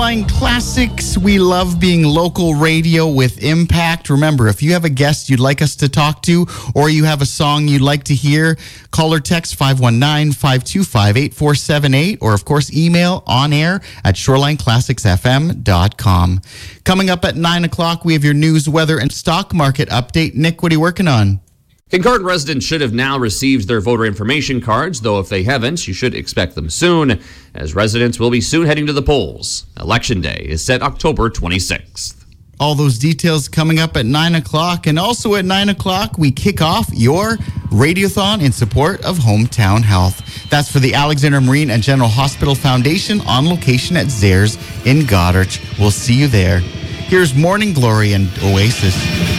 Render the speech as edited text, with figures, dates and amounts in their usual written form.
Shoreline Classics. We love being local radio with impact. Remember, if you have a guest you'd like us to talk to or you have a song you'd like to hear, call or text 519-525-8478 or, of course, email onair@shorelineclassicsfm.com. Coming up at 9 o'clock, we have your news, weather, and stock market update. Nick, what are you working on? Kincardine residents should have now received their voter information cards, though if they haven't, you should expect them soon, as residents will be soon heading to the polls. Election Day is set October 26th. All those details coming up at 9 o'clock. And also at 9 o'clock, we kick off your Radiothon in support of Hometown Health. That's for the Alexander Marine and General Hospital Foundation on location at Zehrs in Goderich. We'll see you there. Here's Morning Glory and Oasis.